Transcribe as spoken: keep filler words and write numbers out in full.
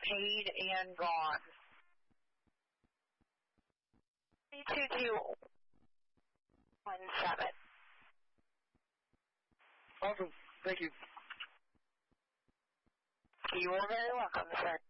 paid and gone. two two one seven. Awesome. Thank you. You are very welcome, sir.